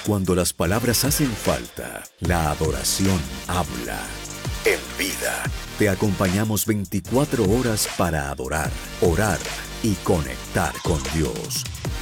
Cuando las palabras hacen falta, la adoración habla. En Vida, te acompañamos 24 horas para adorar, orar y conectar con Dios.